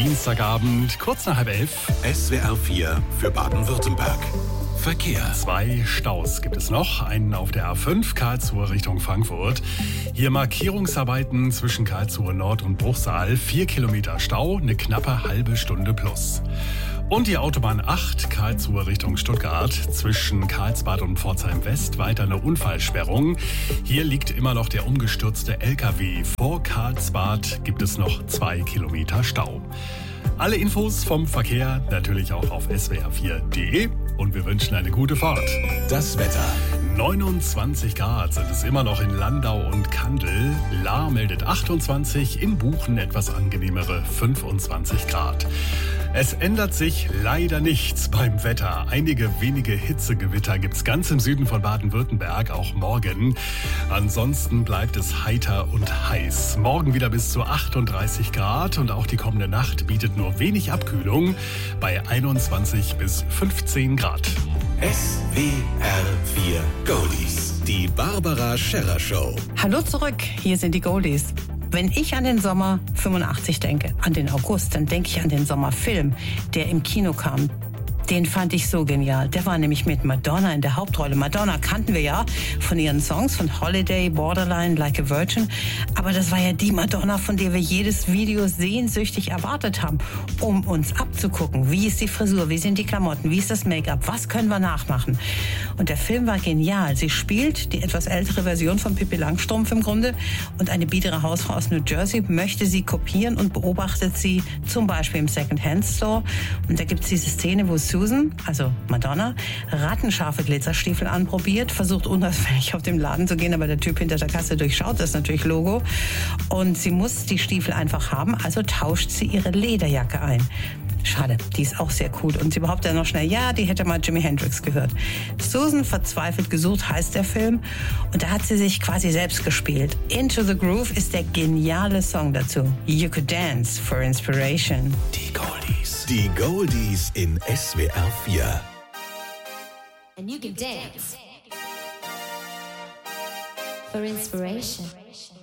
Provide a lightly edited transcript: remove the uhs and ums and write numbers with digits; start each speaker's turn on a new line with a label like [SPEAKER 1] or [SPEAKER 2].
[SPEAKER 1] Dienstagabend, kurz nach 10:30.
[SPEAKER 2] SWR 4 für Baden-Württemberg. Verkehr.
[SPEAKER 1] 2 Staus gibt es noch. Einen auf der A5 Karlsruhe Richtung Frankfurt. Hier Markierungsarbeiten zwischen Karlsruhe Nord und Bruchsal. 4 Kilometer Stau, eine knappe halbe Stunde plus. Und die Autobahn 8 Karlsruhe Richtung Stuttgart. Zwischen Karlsbad und Pforzheim West weiter eine Unfallsperrung. Hier liegt immer noch der umgestürzte LKW. Vor Karlsbad gibt es noch 2 Kilometer Stau. Alle Infos vom Verkehr natürlich auch auf swr4.de und wir wünschen eine gute Fahrt.
[SPEAKER 2] Das Wetter.
[SPEAKER 1] 29 Grad sind es immer noch in Landau und Kandel. Lahr meldet 28, in Buchen etwas angenehmere 25 Grad. Es ändert sich leider nichts beim Wetter. Einige wenige Hitzegewitter gibt's ganz im Süden von Baden-Württemberg, auch morgen. Ansonsten bleibt es heiter und heiß. Morgen wieder bis zu 38 Grad und auch die kommende Nacht bietet nur wenig Abkühlung bei 21 bis 15 Grad.
[SPEAKER 2] SWR 4 Goldies. Die Barbara Scherrer Show.
[SPEAKER 3] Hallo zurück, hier sind die Goldies. Wenn ich an den Sommer 85 denke, an den August, dann denke ich an den Sommerfilm, der im Kino kam. Den fand ich so genial. Der war nämlich mit Madonna in der Hauptrolle. Madonna kannten wir ja von ihren Songs, von Holiday, Borderline, Like a Virgin. Aber das war ja die Madonna, von der wir jedes Video sehnsüchtig erwartet haben, um uns abzugucken. Wie ist die Frisur, wie sind die Klamotten, wie ist das Make-up, was können wir nachmachen? Und der Film war genial. Sie spielt die etwas ältere Version von Pippi Langstrumpf im Grunde und eine biedere Hausfrau aus New Jersey möchte sie kopieren und beobachtet sie zum Beispiel im Second-Hand-Store. Und da gibt es diese Szene, wo Susan, also Madonna, rattenscharfe Glitzerstiefel anprobiert, versucht unauffällig auf den Laden zu gehen, aber der Typ hinter der Kasse durchschaut das natürlich Logo. Und sie muss die Stiefel einfach haben, also tauscht sie ihre Lederjacke ein. Schade, die ist auch sehr cool. Und sie behauptet dann noch schnell, ja, die hätte mal Jimi Hendrix gehört. Susan verzweifelt gesucht heißt der Film. Und da hat sie sich quasi selbst gespielt. Into the Groove ist der geniale Song dazu. You Could Dance for Inspiration.
[SPEAKER 2] Die Goldies. Die Goldies in SWR 4.
[SPEAKER 4] And you can dance for inspiration.